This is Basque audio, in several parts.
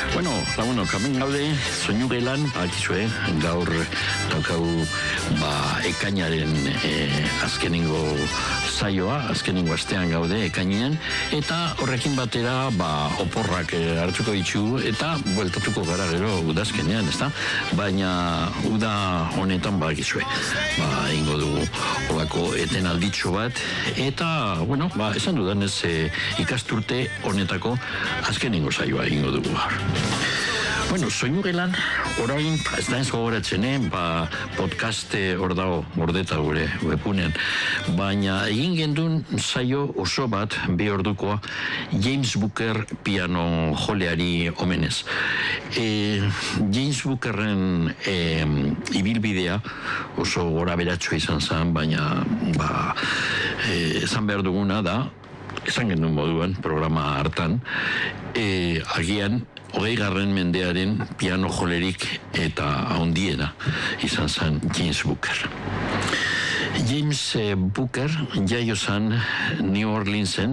Bueno, laguno, kamen gaude, soinu gelan, akizue, gaur daukau ekainaren azkenengo saioa, azkenengo astean gaude ekainean, eta horrekin batera oporrak hartuko ditugu, eta bueltatuko gara gero udazkenean, ezta? Baina uda honetan akizue, ingo dugu olako eten alditxo bat, eta, bueno, esan dudanez ikasturte honetako azkenengo saioa ingo dugu gaur. Bueno, soinu gelan, orain, ez da ez gogoratzen, podcast hor dago, gordeta gure webunean, baina egin gendun saio oso bat, bi ordukoa, James Booker piano joleari omenez. James Bookerren ibilbidea oso gora beratsua izan zen, baina esan behar duguna da, esan gendun moduan, programa hartan, agian, 20. mendearen piano jolerik eta handiena izan zen James Booker. James Booker jaio zen New Orleansen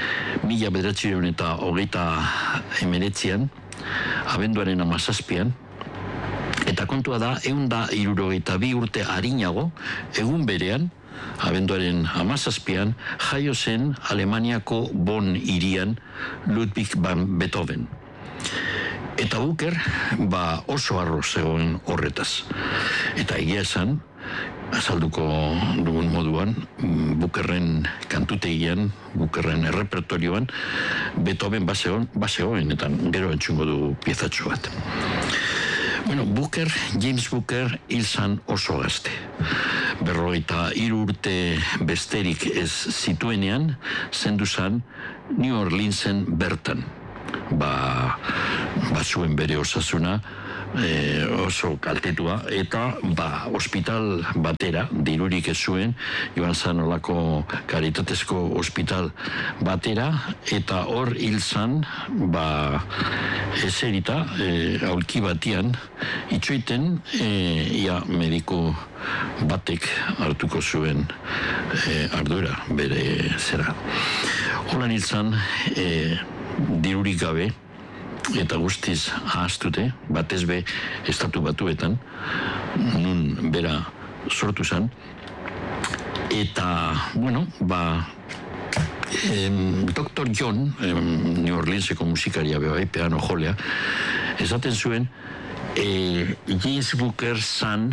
1929an, abenduaren 17an, eta kontua da, 162 urte arinago, egun berean, abenduaren 17an, jaio zen Alemaniako Bonn hirian Ludwig van Beethoven. Eta Booker, oso arro zegoen horretaz. Eta egia esan, azalduko dugun moduan, Bookerren kantutegian, Bookerren errepertorioan, Beethoven bazegoen, eta gero entzungo du piezatxo bat. Bueno, James Booker hil zan oso gazte. 53 urte besterik ez zituenean, zendu zan New Orleansen bertan. Zuen bere osasuna oso kaltetua, eta ospital batera, dirurik ez zuen, joan zan olako karitatezko ospital batera, eta hor hil zan, eserita, aulki batian, itxoiten, ia mediku batek hartuko zuen ardura bere zera. Holan hil zan, dirurik gabe, eta guztiz ahaztute, batez be estatu batuetan, nun bera sortu zen, eta, bueno, Dr. John, New Orleanseko musikaria piano jolea, esaten zuen, James Booker zan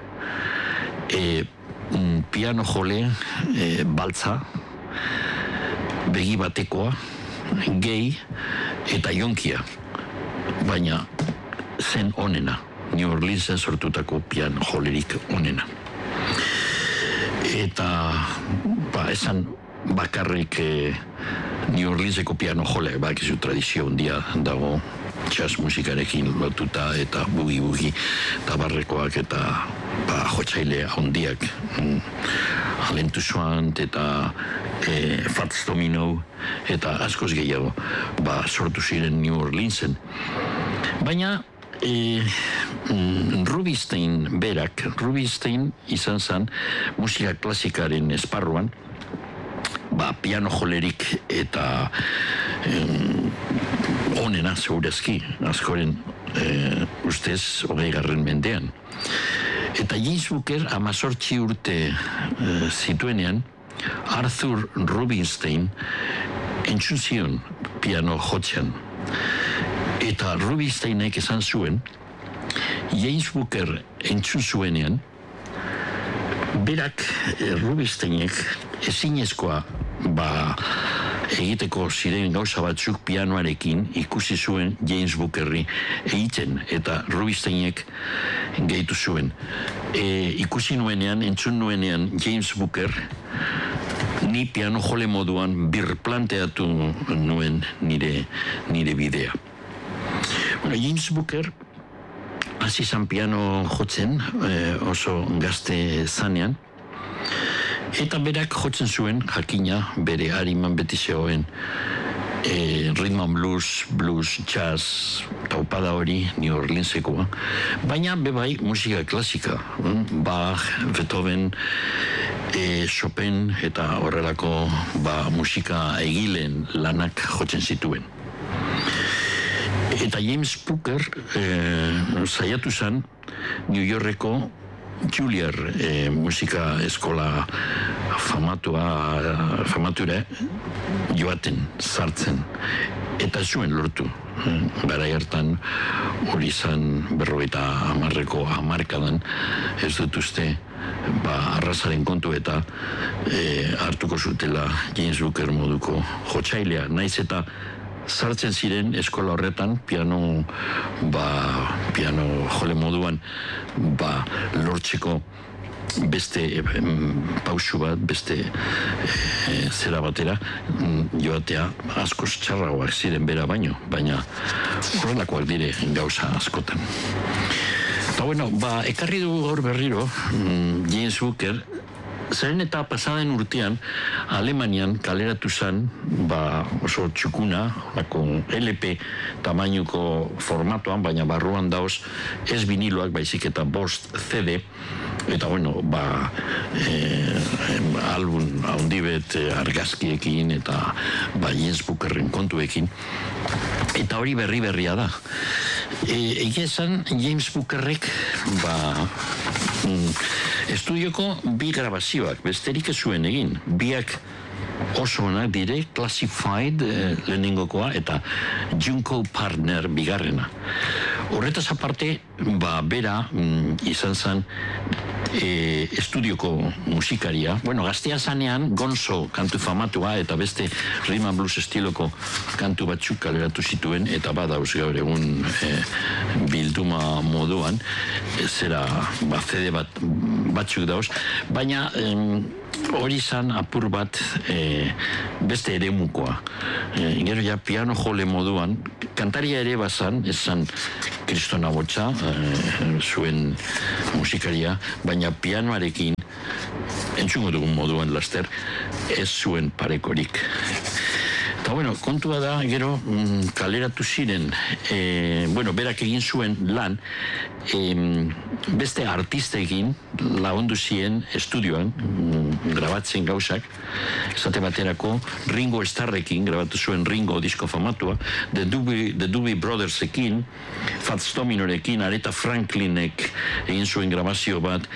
piano jole baltza, begi batekoa, gay eta jonkia, baina zen onena, New Orleansen sortutako piano jolerik onena. Eta esan bakarrik New Orleanseko piano jole, bakizu tradizio handia dago, jazz musikarekin lotuta eta bugi eta barrekoak eta jotzaile handiak, Alentu Swant eta Fats Domino eta askoz gehiago sortu ziren New Orleansen. Baina Rubinstein berak, Rubinstein izan zen musika klasikaren esparruan, piano jolerik eta onena segurazki, askoren ustez 20. mendean. Eta James Booker 18 urte zituenean, Arthur Rubinstein entzun zion piano jotzean. Eta Rubinsteinek esan zuen, James Booker entzun zuenean, berak Rubinsteinek ezinezkoa egiteko ziren gauza batzuk pianoarekin ikusi zuen James Bookerri egiten, eta Rubinsteinek gehitu zuen. Ikusi nuenean, entzun nuenean James Booker, ni piano jole moduan birplanteatu nuen nire bidea. Bueno, James Booker hasi zan piano jotzen, oso gazte zanean, eta berak jotzen zuen, jakina, bere hariman beti zegoen, rhythm and blues, jazz, taupada hori, New Orleansekoa, baina bebai musika klasika, Bach, Beethoven, Chopin eta horrelako musika egileen lanak jotzen zituen. Eta James Booker saiatu zen New Yorkeko Juilliard musika eskola famatura joaten, sartzen. Eta zuen lortu. Garai hartan hori izan 50ko hamarkadan, ez dut uste arrazaren kontu eta hartuko zutela James Booker moduko jotzailea. Naiz eta sartzen ziren eskola horretan piano jole moduan lortzeko beste pausu bat, beste zera batera joatea askoz txarragoak ziren bera baino, baina horrelakoak dire gauza askotan. Eta bueno, ekarri dugu gaur berriro James Booker, zeren eta pasaden urtean Alemanian kaleratu zen oso txukuna, LP tamainuko formatuan, baina barruan dauz ez viniloak, baizik eta 5 CD, eta bueno, album haundibet argazkiekin eta James Bookerren kontuekin, eta hori berria da. Egia esan James Bookerrek estudioko 2 grabazioak, besterik ez zuen egin. Biak oso onak dire, Classified lehenengokoa eta Junko Partner bigarrena. Horretaz aparte, bera izan zen estudioko musikaria. Bueno, gaztea zanean Gonzo kantu famatua eta beste rhythm and blues estiloko kantu batzuk kaleratu zituen, eta badauz gaur egun bilduma moduan, zera CD batzuk dauz, baina hori izan apur bat beste eremukoa. Gero ja piano jole moduan, kantaria ere bazan, ez zan Kriston Abotsa, zuen musikaria, baina pianoarekin, entzungo dugun moduan laster, ez zuen parekorik. Eta bueno, kontua da, gero kaleratu ziren, berak egin zuen lan, beste artistekin lagundu ziren estudioan, grabatzen gauzak, esate baterako Ringo Starrekin, grabatu zuen Ringo disko famatua, The Doobie Brothersekin, Fats Dominorekin, Aretha Franklinek egin zuen grabazio bat,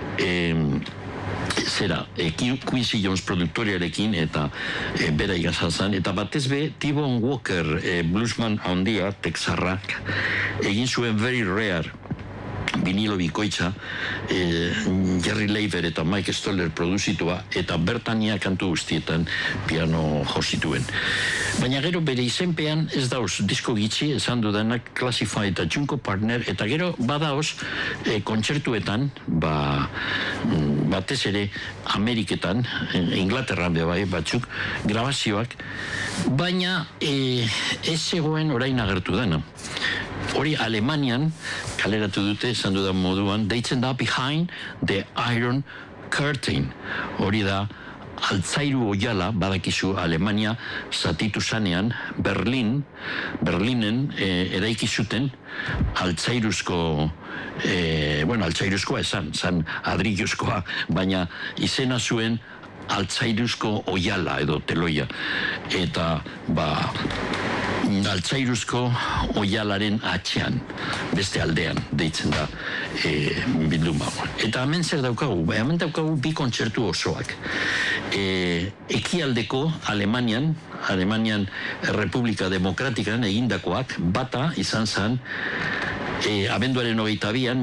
Quincy Jones produktoriarekin eta bera igazan, eta batez be T-Bone Walker bluesman handia, texarrak, egin zuen Very Rare vinilo bikoitza, Jerry Leiber eta Mike Stoller produzitua, eta bertania kantu guztietan piano josituen. Baina gero bere izenpean ez dauz disko gitzi, esan dudanak Classified eta Junko Partner, eta gero badauz kontzertuetan, batez ere Ameriketan, Inglaterran bai batzuk, grabazioak, baina ez zegoen orain agertu dena. Hori Alemanian kaleratu dute, esan dudan moduan, deitzen da Behind the Iron Curtain. Hori da altzairu oiala, badakizu Alemania zatitu zanean, Berlinen eraiki zuten altzairuzko, altzairuzkoa esan, zan adriluzkoa, baina izena zuen altzairuzko oiala edo teloia. Eta altzairuzko oialaren atxean, beste aldean, deitzen da bilduma. Eta hemen zer daukagu? Hemen daukagu 2 kontzertu osoak. Ekialdeko Alemanian Republika Demokratikan egindakoak, bata izan zen abenduaren 22an,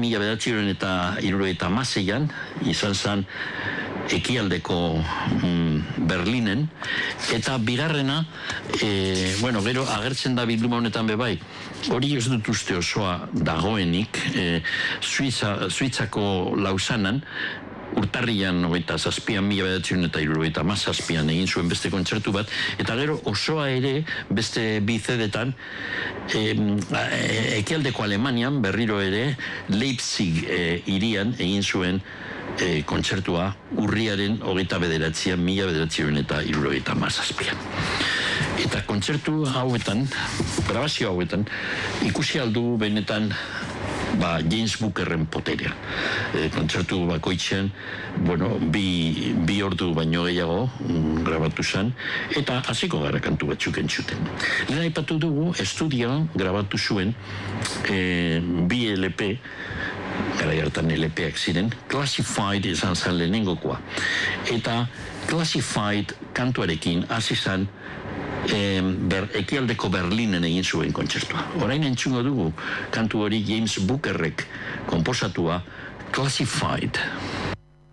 1976an, izan zen ekialdeko Berlinen, eta bigarrena, gero agertzen da bilduma honetan bebai, hori ez dut uste osoa dagoenik, Suitzako Lausanan, urtarrian 1977an egin zuen beste kontzertu bat, eta gero osoa ere beste 2 CD-etan ekialdeko Alemanian berriro ere Leipzig hirian egin zuen kontzertua urriaren 29an 1977an. Eta kontzertu hauetan, grabazio hauetan, ikusi aldu benetan James Bookerren poterea. Kontzertu bakoitzen, bi ordu baino gehiago grabatu zen, eta hasiko gara kantu batzuk entzuten. Lehen aipatu dugu, estudioan grabatu zuen bi LP, gara hartan LPak ziren, Classified izan zen lehenengokoa. Eta Classified kantuarekin hasi zen ekialdeko Berlinen egin zuen kontzertua. Orain entzungo dugu kantu hori James Bookerrek konposatua Classified.